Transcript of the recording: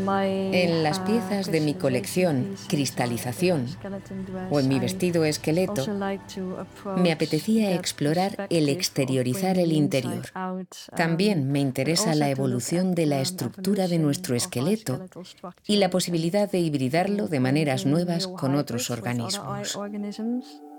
En las piezas de mi colección, cristalización, o en mi vestido esqueleto, me apetecía explorar el exteriorizar el interior. También me interesa la evolución de la estructura de nuestro esqueleto y la posibilidad de hibridarlo de maneras nuevas con otros organismos.